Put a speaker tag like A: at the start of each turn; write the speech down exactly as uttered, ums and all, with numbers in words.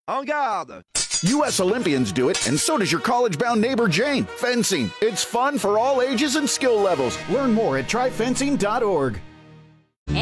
A: En garde!
B: U S Olympians do it, and so does your college-bound neighbor Jane. Fencing. It's fun for all ages and skill levels. Learn more at try fencing dot org.